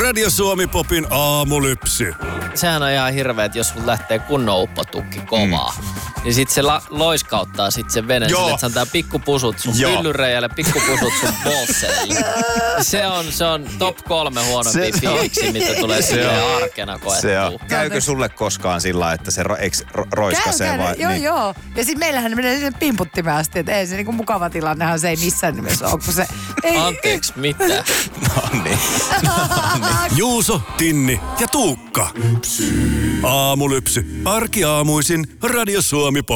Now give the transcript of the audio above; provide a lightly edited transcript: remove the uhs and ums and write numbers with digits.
Radio Suomi Popin aamulypsy. Sehän on ihan hirveä, että jos sulla lähtee kunnon uppotukki kovaa, niin sit se loiskauttaa sit sen veden sille, että se antaa pikkupusut sun pyllyreijälle, pikkupusut sun bolseille. Se on top 3 huonompia fiiliksi, mitä tulee silleen arkena koettua. Käykö sulle koskaan sillä, että se roiskasee vai? Joo. Ja sit meillähän menee sinne pimputtimeen asti, että ei se niinku mukava tilannehan se ei missään nimessä ole, kun se... Anteeksi, mitä? No niin. Juuso, Tinni ja Tuukka. Aamulypsy. Arkiaamuisin Radio Suomi Pop.